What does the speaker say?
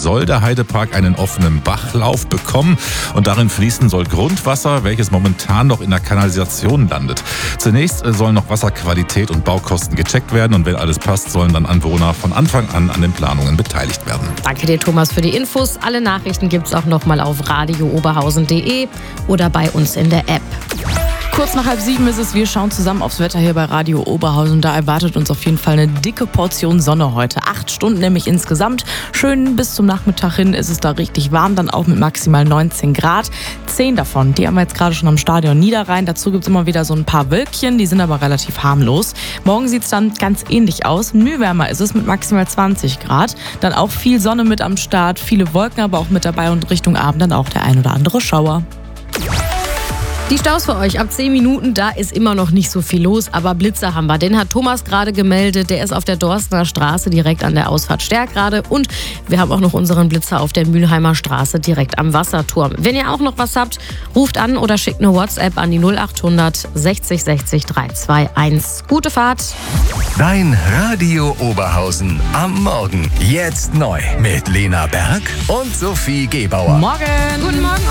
soll der Heidepark einen offenen Bachlauf bekommen und darin fließen soll Grundwasser, welches momentan noch in der Kanalisation landet. Zunächst sollen noch Wasserqualität und Baukosten gecheckt werden und wenn alles passt, sollen dann Anwohner von Anfang an den Planungen beteiligt werden. Danke dir, Thomas, für die Infos. Alle Nachrichten gibt's auch nochmal auf radiooberhausen.de oder bei uns in der App. Kurz nach 6:30 ist es, wir schauen zusammen aufs Wetter hier bei Radio Oberhausen. Da erwartet uns auf jeden Fall eine dicke Portion Sonne heute. 8 Stunden nämlich insgesamt. Schön bis zum Nachmittag hin ist es da richtig warm, dann auch mit maximal 19 Grad. 10 davon, die haben wir jetzt gerade schon am Stadion Niederrhein. Dazu gibt es immer wieder so ein paar Wölkchen, die sind aber relativ harmlos. Morgen sieht es dann ganz ähnlich aus. Mühe wärmer ist es mit maximal 20 Grad. Dann auch viel Sonne mit am Start, viele Wolken aber auch mit dabei und Richtung Abend dann auch der ein oder andere Schauer. Die Staus für euch ab 10 Minuten, da ist immer noch nicht so viel los, aber Blitzer haben wir. Den hat Thomas gerade gemeldet, der ist auf der Dorstener Straße direkt an der Ausfahrt Stärkrade und wir haben auch noch unseren Blitzer auf der Mülheimer Straße direkt am Wasserturm. Wenn ihr auch noch was habt, ruft an oder schickt eine WhatsApp an die 0800 60 60 321. Gute Fahrt! Dein Radio Oberhausen am Morgen. Jetzt neu mit Lena Berg und Sophie Gebauer. Morgen! Guten Morgen